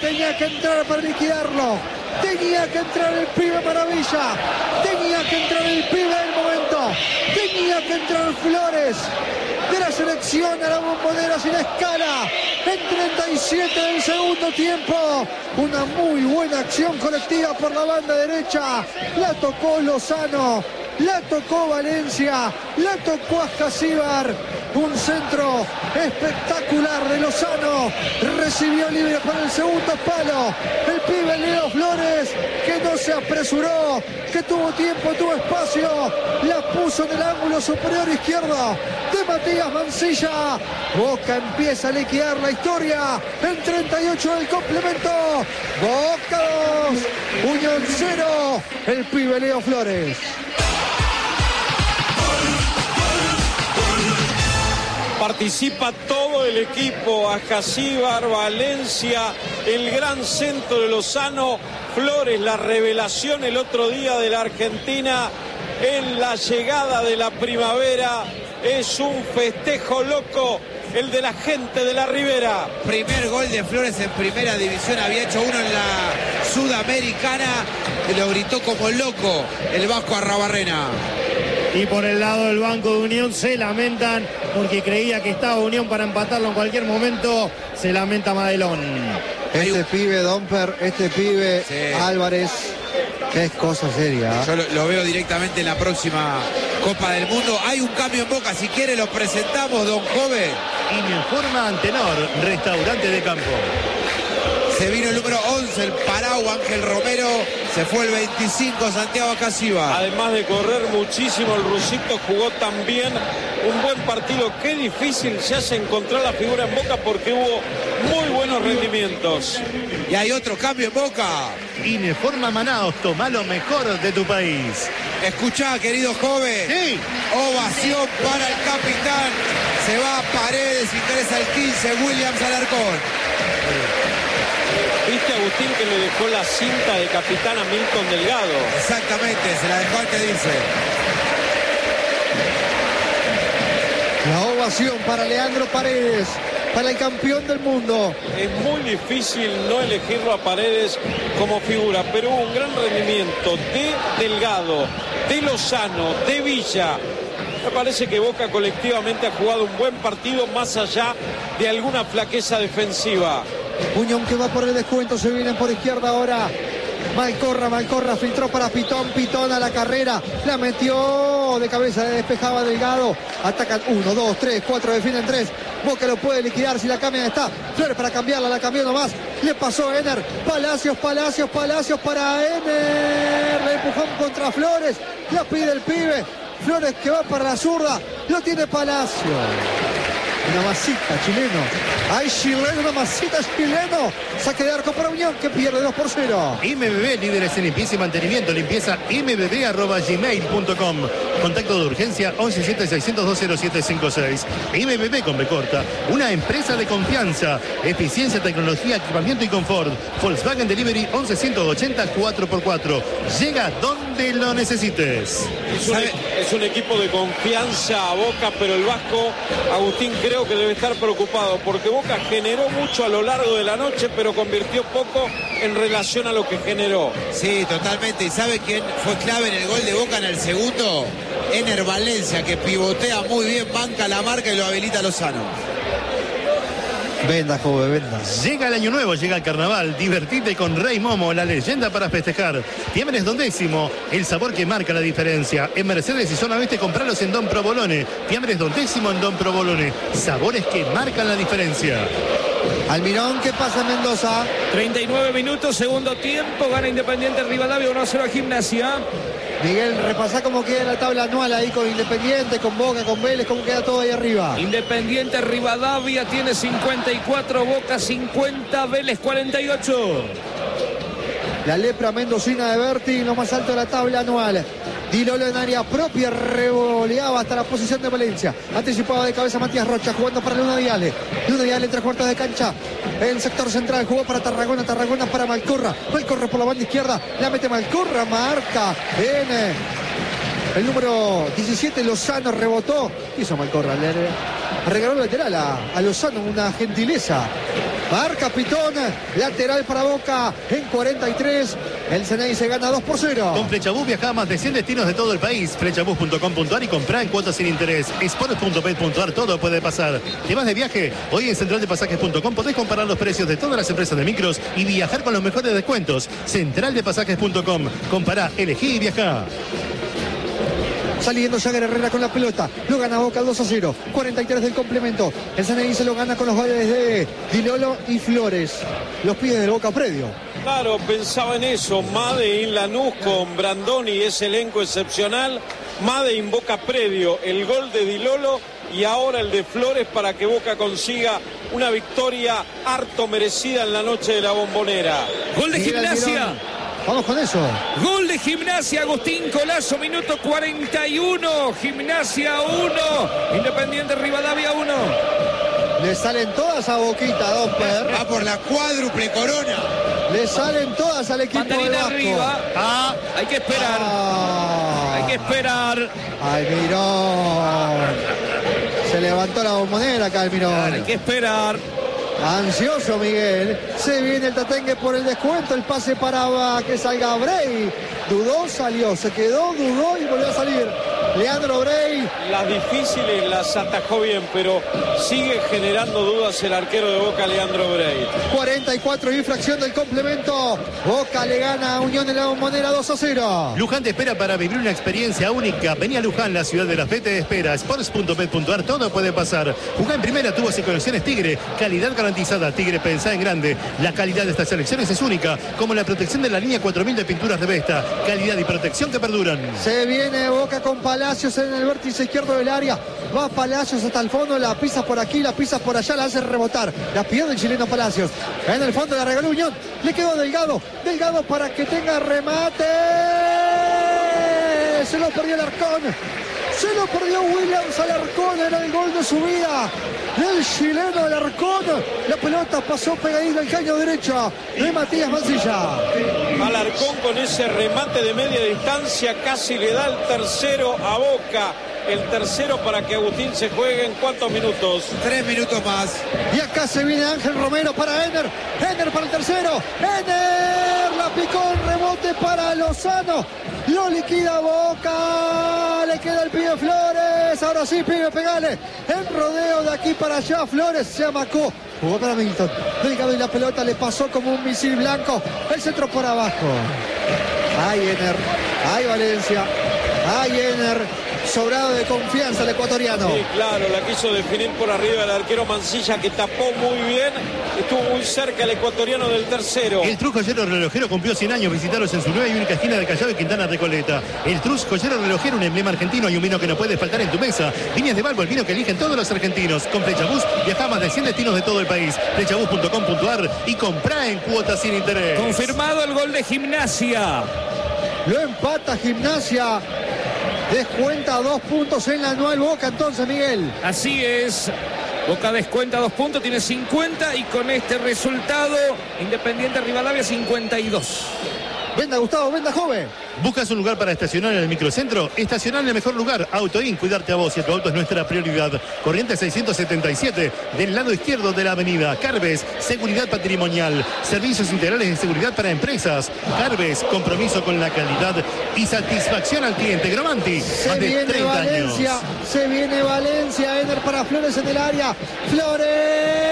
tenía que entrar para liquidarlo. Tenía que entrar el pibe Maravilla. Tenía que entrar el pibe del momento. Tenía que entrar Flores de la selección a la Bombonera sin escala. En 37 del segundo tiempo. Una muy buena acción colectiva por la banda derecha. La tocó Lozano. La tocó Valencia. La tocó Ascasíbar. Un centro espectacular de Lozano. Recibió libre para el segundo palo. El pibe Leo Flores, que no se apresuró, que tuvo tiempo, tuvo espacio. La puso en el ángulo superior izquierdo de Matías Mancilla. Boca empieza a liquidar la historia en 38 del complemento. Boca 2, Unión 0. El pibe Leo Flores. Participa todo el equipo, Ascasíbar, Valencia, el gran centro de Lozano, Flores, la revelación el otro día de la Argentina en la llegada de la primavera. Es un festejo loco el de la gente de la Ribera. Primer gol de Flores en primera división, había hecho uno en la Sudamericana, y lo gritó como loco el Vasco Arrabarrena. Y por el lado del banco de Unión se lamentan porque creía que estaba Unión para empatarlo en cualquier momento. Se lamenta Madelón. Este pibe Domper, este pibe sí. Álvarez, que es cosa seria. Yo lo veo directamente en la próxima Copa del Mundo. Hay un cambio en Boca, si quiere lo presentamos, don Joven. Y me informa Antenor, restaurante de campo. Se vino el número 11, el Parau, Ángel Romero. Se fue el 25, Santiago Ascasíbar. Además de correr muchísimo, el rusito jugó también un buen partido. Qué difícil se hace encontrar la figura en Boca porque hubo muy buenos rendimientos. Y hay otro cambio en Boca. Ineforma Manaos, toma lo mejor de tu país. Escuchá, querido joven. Sí. Ovación para el capitán. Se va a Paredes, ingresa el 15, Williams Alarcón. ¿Viste, Agustín, que le dejó la cinta de capitán a Milton Delgado? Exactamente, se la dejó al que dice. La ovación para Leandro Paredes, para el campeón del mundo. Es muy difícil no elegirlo a Paredes como figura, pero hubo un gran rendimiento de Delgado, de Lozano, de Villa. Me parece que Boca colectivamente ha jugado un buen partido más allá de alguna flaqueza defensiva. Unión que va por el descuento, se vienen por izquierda ahora. Malcorra, filtró para Pitón a la carrera, la metió de cabeza, despejaba Delgado, atacan 1, 2, 3, 4, definen 3, Boca lo puede liquidar si la cambia está, Flores para cambiarla, la cambió nomás, le pasó a Ener, Palacios para Ener, la empujón contra Flores, la pide el pibe, Flores que va para la zurda, lo tiene Palacio. Una masita chileno. Hay chileno, una masita chileno. Saque de arco para Unión que pierde 2-0. MBB, líderes en limpieza y mantenimiento. Limpieza mbb@gmail.com. Contacto de urgencia 1176020756. MBB con B corta. Una empresa de confianza. Eficiencia, tecnología, equipamiento y confort. Volkswagen Delivery 11180 4x4. Llega donde lo necesites. Es un equipo de confianza a Boca, pero el Vasco, Agustín, creo que debe estar preocupado porque Boca generó mucho a lo largo de la noche, pero convirtió poco en relación a lo que generó. Sí, totalmente. ¿Y sabe quién fue clave en el gol de Boca en el segundo? Ener Valencia, que pivotea muy bien, banca la marca y lo habilita Lozano. Venda, joven, venda. Llega el año nuevo, llega el carnaval. Divertite con Rey Momo, la leyenda para festejar. Fiambres Don Décimo, el sabor que marca la diferencia. En Mercedes y zona oeste, compralos en Don Provolone. Fiambres Don Décimo en Don Provolone. Sabores que marcan la diferencia. Almirón, ¿qué pasa en Mendoza? 39 minutos, segundo tiempo. Gana Independiente Rivadavia 1-0 a Gimnasia. Miguel, repasá cómo queda la tabla anual ahí con Independiente, con Boca, con Vélez, cómo queda todo ahí arriba. Independiente Rivadavia tiene 54, Boca 50, Vélez 48. La lepra mendocina de Berti, lo más alto de la tabla anual. Di Lolo en área propia, revoleaba hasta la posición de Valencia. Anticipado de cabeza Matías Rocha, jugando para Luna Viale. Luna Viale, 3/4 de cancha. En sector central, jugó para Tarragona para Malcorra. Malcorra por la banda izquierda, la mete Malcorra, marca en el número 17, Lozano, rebotó. Hizo Malcorra, le regaló el lateral a Lozano, una gentileza. Marca Pitón, lateral para Boca en 43. El Ceney se gana 2-0. Con Flechabús viaja a más de 100 destinos de todo el país. Flechabús.com.ar y comprá en cuotas sin interés. Sport.bet.ar, todo puede pasar. ¿Te vas de viaje? Hoy en centraldepasajes.com podés comparar los precios de todas las empresas de micros y viajar con los mejores descuentos. Centraldepasajes.com. Compará, elegí y viajá. Saliendo Jagger Herrera con la pelota. Lo gana Boca 2-0. 43 del complemento. El Ceney se lo gana con los goles de Dilolo y Flores. Los pibes del Boca predio. Claro, pensaba en eso. Made in Lanús con Brandoni, ese elenco excepcional. Made in Boca predio. El gol de Dilolo y ahora el de Flores para que Boca consiga una victoria harto merecida en la noche de la Bombonera. Gol de Gimnasia. Vamos con eso. Gol de Gimnasia, Agustín Colazo, minuto 41. Gimnasia 1, Independiente Rivadavia 1. Le salen todas a Boquita, Domper. Va por la cuádruple corona. Le salen todas al equipo de Pantalina Vasco. arriba. Hay que esperar. Hay que esperar. Almirón. Se levantó la Bombonera acá, Almirón. Hay que esperar. Ansioso Miguel. Se viene el tatengue por el descuento. El pase para que salga Brey. Dudó, salió. Se quedó, dudó y volvió a salir. Leandro Brey. Las difíciles las atajó bien, pero sigue generando dudas el arquero de Boca, Leandro Brey. 44 infracción del complemento. Boca le gana a Unión de la Bombonera 2-0. Luján te espera para vivir una experiencia única. Vení a Luján, la ciudad de la fe te espera. Sports.bet.ar, todo puede pasar. Jugá en primera, tubos y conexiones Tigre. Calidad garantizada. Tigre, pensá en grande. La calidad de estas selecciones es única, como la protección de la línea 4000 de pinturas de Vesta. Calidad y protección que perduran. Se viene Boca con Palacios en el vértice izquierdo del área. Va Palacios hasta el fondo, la pisa por aquí, la pisa por allá, la hace rebotar. La pierde el chileno Palacios. En el fondo la regaló Unión. Le quedó Delgado. Delgado para que tenga remate. Se lo perdió el Alarcón. Se lo perdió Williams Alarcón. Era el gol de su vida. El chileno Alarcón. La pelota pasó pegadita al caño derecha de Matías Mancilla. Alarcón con ese remate de media distancia casi le da el tercero a Boca. El tercero para que Agustín se juegue en ¿cuántos minutos? 3 minutos más. Y acá se viene Ángel Romero para Ener. Ener para el tercero. Ener la picó en rebote para Lozano. Lo liquida Boca. Le queda el pibe Flores. Ahora sí, pibe, pegale. En rodeo de aquí para allá. Flores se amacó. Jugó para Milton. Delgado y la pelota le pasó como un misil blanco. El centro por abajo. Ay, Ener. Ay, Valencia. Ay, Ener. Sobrado de confianza el ecuatoriano. Sí, claro, la quiso definir por arriba el arquero Mancilla, que tapó muy bien. Estuvo muy cerca el ecuatoriano del tercero. El Trus Joyero Relojero cumplió 100 años. Visitaros en su nueva y única esquina de Callao y Quintana Recoleta. El Trus Joyero Relojero, un emblema argentino y un vino que no puede faltar en tu mesa. Viñas de Balbo, el vino que eligen todos los argentinos. Con Flechabús viaja a más de 100 destinos de todo el país. Flechabús.com.ar y comprá en cuotas sin interés. Confirmado el gol de Gimnasia. Lo empata Gimnasia. Descuenta 2 puntos en la anual Boca entonces, Miguel. Así es. Boca descuenta 2 puntos, tiene 50 y con este resultado Independiente Rivadavia 52. Venda Gustavo, venda joven. ¿Buscas un lugar para estacionar en el microcentro? Estacionar en el mejor lugar. Autoin, cuidarte a vos y a tu auto es nuestra prioridad. Corrientes 677, del lado izquierdo de la avenida. Carbes, seguridad patrimonial. Servicios integrales de seguridad para empresas. Carbes, compromiso con la calidad y satisfacción al cliente. Gromanti, más de 30 Valencia, años. se viene Valencia. Ener para Flores en el área. Flores.